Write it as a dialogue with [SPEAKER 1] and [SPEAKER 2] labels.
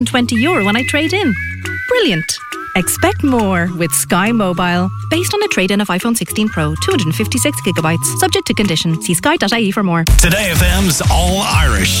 [SPEAKER 1] €20 when I trade in. Brilliant. Expect more with Sky Mobile. Based on a trade-in of iPhone 16 Pro, 256 gigabytes. Subject to condition. See sky.ie for more.
[SPEAKER 2] Today FM's All Irish.